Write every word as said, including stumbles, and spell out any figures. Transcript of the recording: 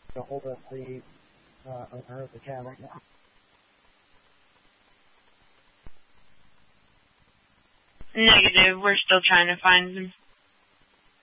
to hold up the uh, owner of the cab right now. Negative. We're still trying to find them.